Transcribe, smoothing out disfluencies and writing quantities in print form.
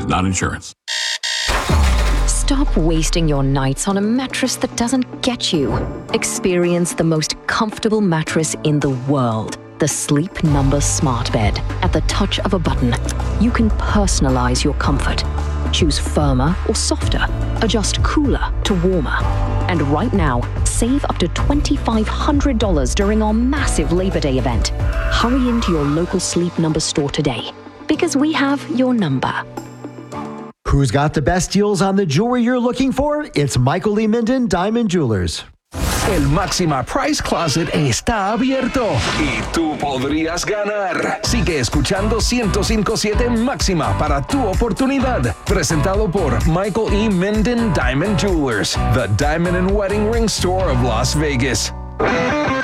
not insurance. Stop wasting your nights on a mattress that doesn't get you. Experience the most comfortable mattress in the world. The Sleep Number Smart Bed. At the touch of a button, you can personalize your comfort. Choose firmer or softer. Adjust cooler to warmer. And right now, save up to $2,500 during our massive Labor Day event. Hurry into your local Sleep Number store today, because we have your number. Who's got the best deals on the jewelry you're looking for? It's Michael Lee Minden Diamond Jewelers. El Máxima Price Closet está abierto y tú podrías ganar. Sigue escuchando 105.7 Máxima para tu oportunidad. Presentado por Michael E. Minden Diamond Jewelers, the diamond and wedding ring store of Las Vegas.